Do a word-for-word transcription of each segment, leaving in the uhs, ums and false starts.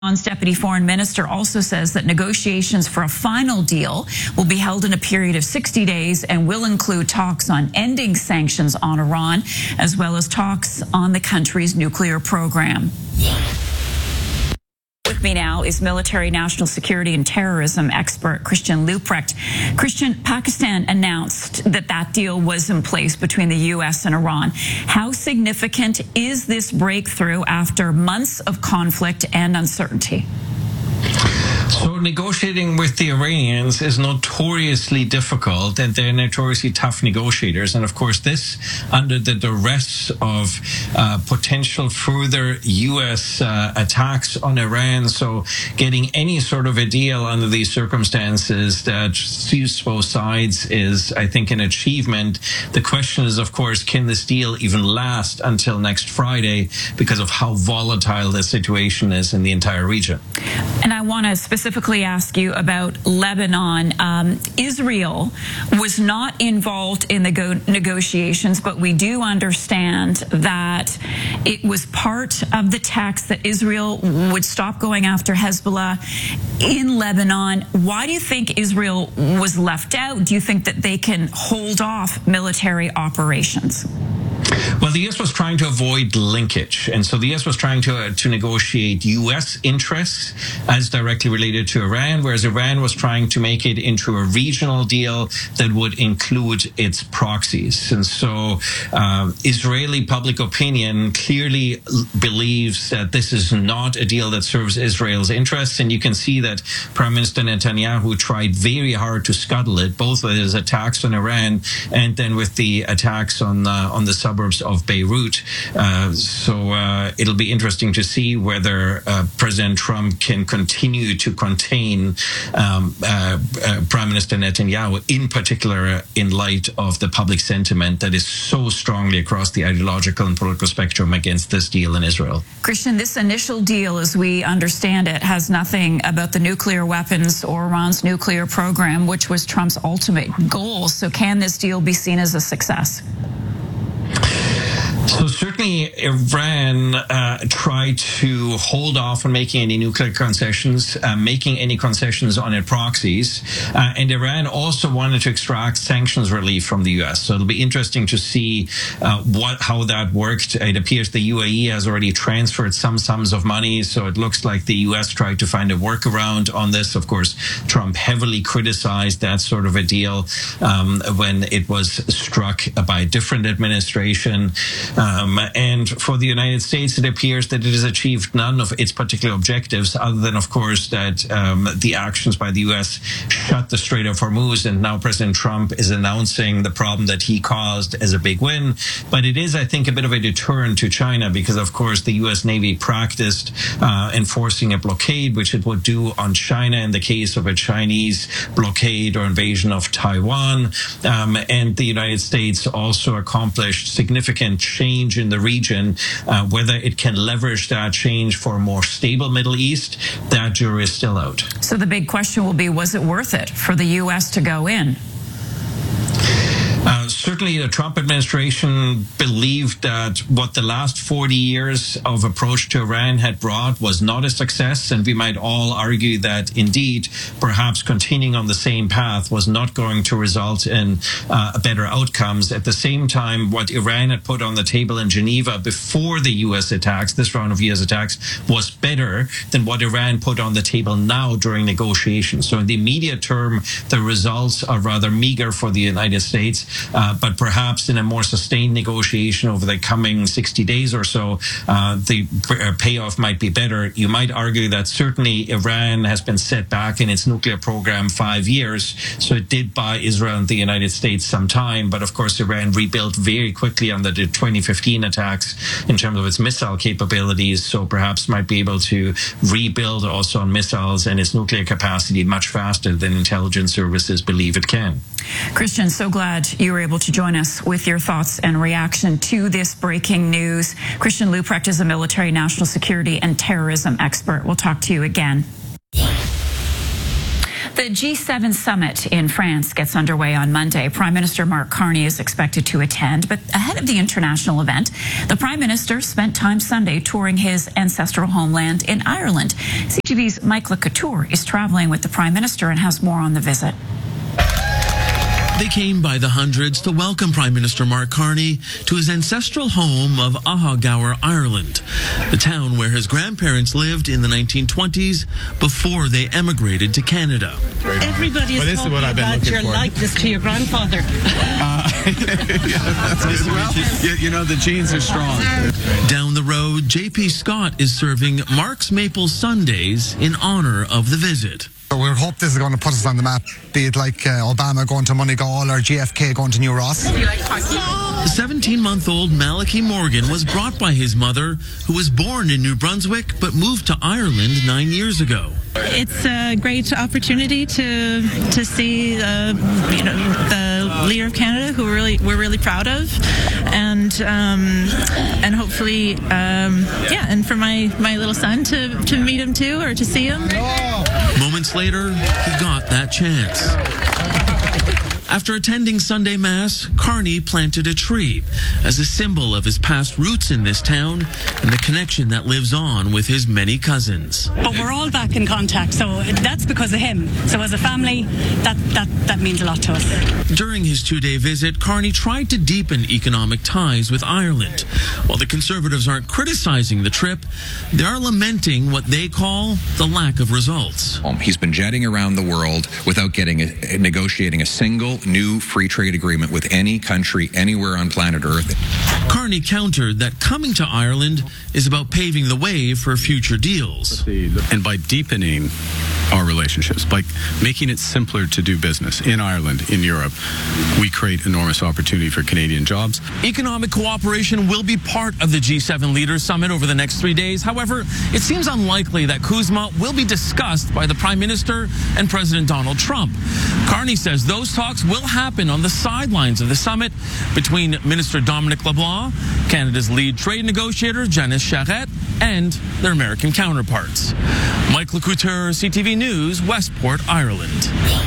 Iran's deputy foreign minister also says that negotiations for a final deal will be held in a period of sixty days and will include talks on ending sanctions on Iran, as well as talks on the country's nuclear program. With me now is military, national security, and terrorism expert Christian Leuprecht. Christian, Pakistan announced that that deal was in place between the U S and Iran. How significant is this breakthrough after months of conflict and uncertainty? So negotiating with the Iranians is notoriously difficult, and they're notoriously tough negotiators. And of course, this under the duress of uh, potential further U S uh, attacks on Iran. So getting any sort of a deal under these circumstances that suits both sides is, I think, an achievement. The question is, of course, can this deal even last until next Friday because of how volatile the situation is in the entire region? And I want to specifically ask you about Lebanon. Um, Israel was not involved in the go negotiations, but we do understand that it was part of the text that Israel would stop going after Hezbollah in Lebanon. Why do you think Israel was left out? Do you think that they can hold off military operations? Well, the U S was trying to avoid linkage, and so the U S was trying to uh, to negotiate U S interests as directly related to Iran, whereas Iran was trying to make it into a regional deal that would include its proxies. And so uh, Israeli public opinion clearly believes that this is not a deal that serves Israel's interests, and you can see that Prime Minister Netanyahu tried very hard to scuttle it, both with his attacks on Iran and then with the attacks on uh, on the suburbs of Beirut. Uh, so uh, it'll be interesting to see whether uh, President Trump can continue to contain um, uh, uh, Prime Minister Netanyahu, in particular in light of the public sentiment that is so strongly across the ideological and political spectrum against this deal in Israel. Christian, this initial deal, as we understand it, has nothing about the nuclear weapons or Iran's nuclear program, which was Trump's ultimate goal. So can this deal be seen as a success? So certainly Iran uh, tried to hold off on making any nuclear concessions, uh, making any concessions on its proxies. Uh, and Iran also wanted to extract sanctions relief from the U S. So it'll be interesting to see uh, what how that worked. It appears the U A E has already transferred some sums of money. So it looks like the U S tried to find a workaround on this. Of course, Trump heavily criticized that sort of a deal um, when it was struck by a different administration. Um, and for the United States, it appears that it has achieved none of its particular objectives, other than, of course, that um, the actions by the U S shut the Strait of Hormuz, and now President Trump is announcing the problem that he caused as a big win. But it is, I think, a bit of a deterrent to China because, of course, the U S Navy practiced uh, enforcing a blockade, which it would do on China in the case of a Chinese blockade or invasion of Taiwan. Um, and the United States also accomplished significant change in the region. Uh, whether it can leverage that change for a more stable Middle East, that jury is still out. So the big question will be, was it worth it for the U S to go in? Uh, certainly, the Trump administration believed that what the last forty years of approach to Iran had brought was not a success, and we might all argue that, indeed, perhaps continuing on the same path was not going to result in uh, better outcomes. At the same time, what Iran had put on the table in Geneva before the U S attacks, this round of U S attacks, was better than what Iran put on the table now during negotiations. So in the immediate term, the results are rather meager for the United States. Uh, but perhaps in a more sustained negotiation over the coming sixty days or so, uh, the payoff might be better. You might argue that certainly Iran has been set back in its nuclear program five years, so it did buy Israel and the United States some time. But of course, Iran rebuilt very quickly under the twenty fifteen attacks in terms of its missile capabilities, so perhaps might be able to rebuild also on missiles and its nuclear capacity much faster than intelligence services believe it can. Christian, so glad you were able to join us with your thoughts and reaction to this breaking news. Christian Leuprecht is a military, national security, and terrorism expert. We'll talk to you again. The G seven summit in France gets underway on Monday. Prime Minister Mark Carney is expected to attend, but ahead of the international event, the Prime Minister spent time Sunday touring his ancestral homeland in Ireland. C T V's Michael Couture is traveling with the Prime Minister and has more on the visit. They came by the hundreds to welcome Prime Minister Mark Carney to his ancestral home of Ahagower, Ireland, the town where his grandparents lived in the nineteen twenties before they emigrated to Canada. Everybody is well, this talking is what I've been about your for. likeness to your grandfather. Uh, yeah, that's good. Well, you, you know, the genes are strong. Down the road, J P Scott is serving Mark's Maple Sundays in honor of the visit. We hope this is going to put us on the map, be it like uh, Obama going to Moneygall or J F K going to New Ross. The seventeen-month-old Malachy Morgan was brought by his mother, who was born in New Brunswick but moved to Ireland nine years ago. It's a great opportunity to to see uh, you know, the leader of Canada, who we're really we're really proud of, and um, and hopefully um, yeah, and for my, my little son to, to meet him too, or to see him. Moments later, he got that chance. After attending Sunday Mass, Carney planted a tree as a symbol of his past roots in this town and the connection that lives on with his many cousins. But we're all back in contact, so that's because of him. So as a family, that, that, that means a lot to us. During his two-day visit, Carney tried to deepen economic ties with Ireland. While the Conservatives aren't criticizing the trip, they are lamenting what they call the lack of results. Um, he's been jetting around the world without getting a, negotiating a single new free trade agreement with any country anywhere on planet Earth. Carney countered that coming to Ireland is about paving the way for future deals. And by deepening our relationships, by making it simpler to do business in Ireland, in Europe, we create enormous opportunity for Canadian jobs. Economic cooperation will be part of the G seven Leaders Summit over the next three days. However, it seems unlikely that CUSMA will be discussed by the Prime Minister and President Donald Trump. Carney says those talks will happen on the sidelines of the summit between Minister Dominic LeBlanc, Canada's lead trade negotiator Janice Charette, and their American counterparts. Michael Couture, C T V News, Westport, Ireland.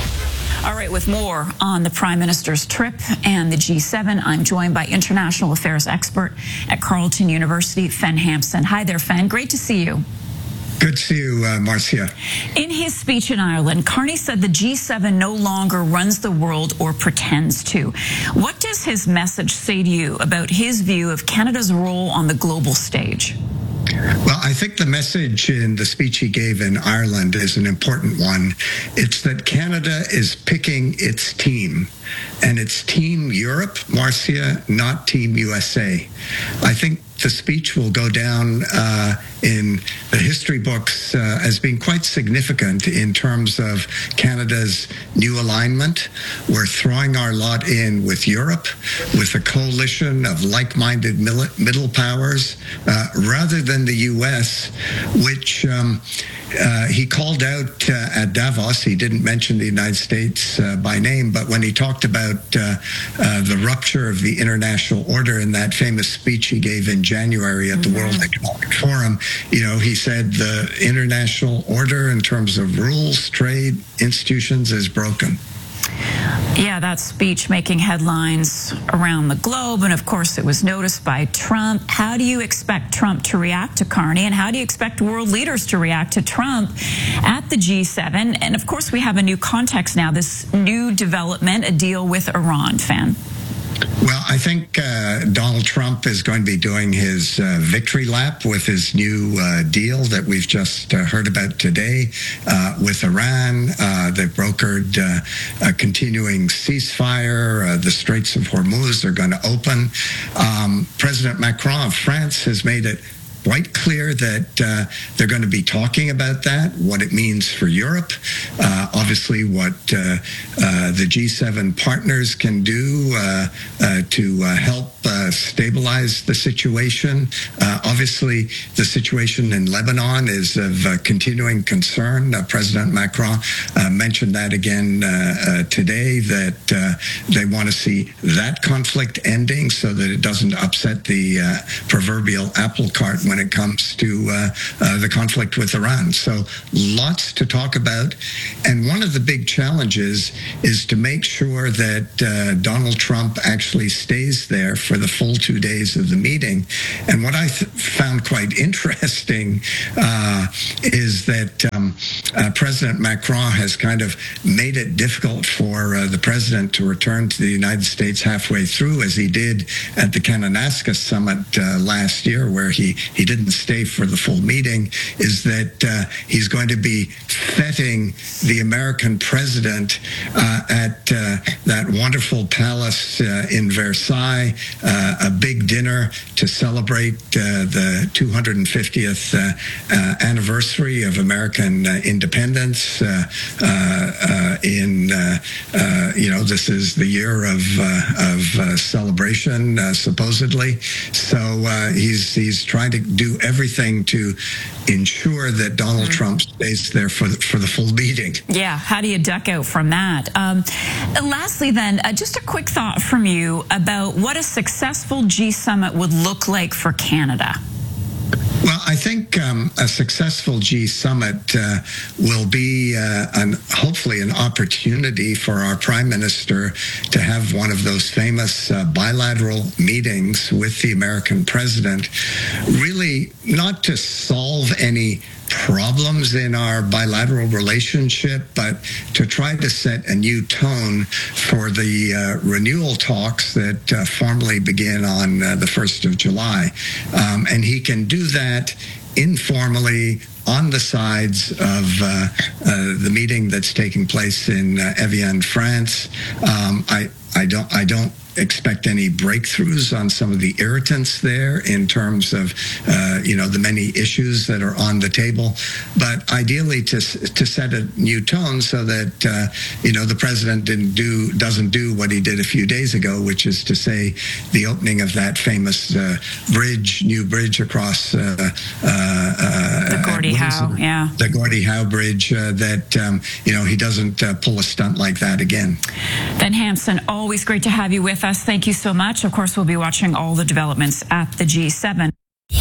All right, with more on the Prime Minister's trip and the G seven, I'm joined by international affairs expert at Carleton University, Fen Hampson. Hi there, Fen. Great to see you. Good to see you, uh, Marcia. In his speech in Ireland, Carney said the G seven no longer runs the world or pretends to. What does his message say to you about his view of Canada's role on the global stage? Well, I think the message in the speech he gave in Ireland is an important one. It's that Canada is picking its team, and it's Team Europe, Marcia, not Team U S A. I think the speech will go down uh, in the history books uh, as being quite significant in terms of Canada's new alignment. We're throwing our lot in with Europe, with a coalition of like-minded middle powers, uh, rather than the U S, which um, uh, he called out uh, at Davos. He didn't mention the United States uh, by name, but when he talked about uh, uh, the rupture of the international order in that famous speech he gave in January at the World Economic Forum, you know, he said the international order in terms of rules, trade, institutions is broken. Yeah, that speech making headlines around the globe, and of course it was noticed by Trump. How do you expect Trump to react to Carney, and how do you expect world leaders to react to Trump at the G seven? And of course we have a new context now, this new development, a deal with Iran, Fan. Well, I think uh, Donald Trump is going to be doing his uh, victory lap with his new uh, deal that we've just uh, heard about today uh, with Iran. Uh, they've brokered uh, a continuing ceasefire. Uh, the Straits of Hormuz are going to open. Um, President Macron of France has made it quite clear that uh, they're going to be talking about that, what it means for Europe, uh, obviously what uh, uh, the G seven partners can do uh, uh, to uh, help uh, stabilize the situation. Uh, obviously, the situation in Lebanon is of uh, continuing concern. Uh, President Macron uh, mentioned that again uh, uh, today, that uh, they want to see that conflict ending so that it doesn't upset the uh, proverbial apple cart when it comes to uh, uh, the conflict with Iran. So lots to talk about. And one of the big challenges is to make sure that uh, Donald Trump actually stays there for the full two days of the meeting. And what I th- found quite interesting uh, is that um, uh, President Macron has kind of made it difficult for uh, the president to return to the United States halfway through, as he did at the Kananaskis summit uh, last year, where he, he didn't stay for the full meeting, is that uh, he's going to be feting the American president uh, at uh, that wonderful palace uh, in Versailles, uh, a big dinner to celebrate uh, the two hundred fiftieth uh, uh, anniversary of American uh, independence. Uh, uh, uh, in, uh, uh, you know, this is the year of, uh, of uh, celebration, uh, supposedly. So uh, he's, he's trying to do everything to ensure that Donald mm-hmm. Trump stays there for the, for the full meeting. Yeah, how do you duck out from that? Um, lastly, then, uh, just a quick thought from you about what a successful G summit would look like for Canada. Well, I think um, a successful G summit uh, will be uh, an, hopefully an opportunity for our prime minister to have one of those famous uh, bilateral meetings with the American president, really not to solve any problems in our bilateral relationship, but to try to set a new tone for the uh, renewal talks that uh, formally begin on uh, the first of July. Um, and he can do that informally on the sides of uh, uh, the meeting that's taking place in uh, Evian, France. Um, I, I don't, I don't expect any breakthroughs on some of the irritants there in terms of, uh, you know, the many issues that are on the table. But ideally to to set a new tone so that, uh, you know, the president didn't do, doesn't do what he did a few days ago, which is to say the opening of that famous uh, bridge, new bridge across uh, uh, uh, the Gordie Howe, yeah. The Gordie Howe Bridge, uh, that, um, you know, he doesn't uh, pull a stunt like that again. Ben Hampson, always great to have you with us. Thank you so much. Of course, we'll be watching all the developments at the G seven.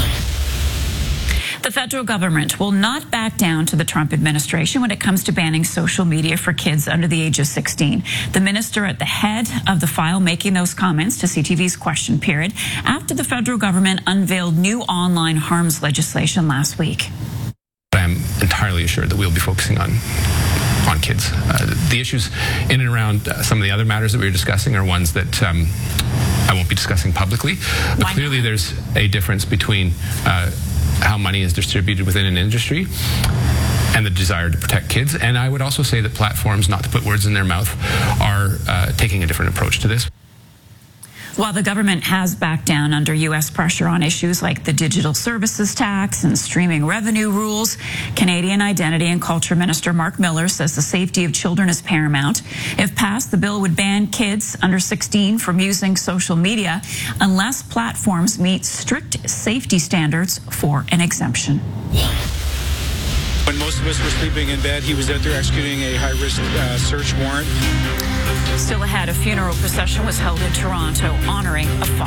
The federal government will not back down to the Trump administration when it comes to banning social media for kids under the age of sixteen. The minister at the head of the file making those comments to C T V's Question Period after the federal government unveiled new online harms legislation last week. I'm entirely assured that we'll be focusing on on kids. Uh, the issues in and around uh, some of the other matters that we were discussing are ones that um, I won't be discussing publicly. But Why clearly not? There's a difference between uh, how money is distributed within an industry and the desire to protect kids. And I would also say that platforms, not to put words in their mouth, are uh, taking a different approach to this. While the government has backed down under U S pressure on issues like the digital services tax and streaming revenue rules, Canadian Identity and Culture Minister Mark Miller says the safety of children is paramount. If passed, the bill would ban kids under sixteen from using social media unless platforms meet strict safety standards for an exemption. When most of us were sleeping in bed, he was out there executing a high-risk uh, search warrant. Still ahead, a funeral procession was held in Toronto honoring a father.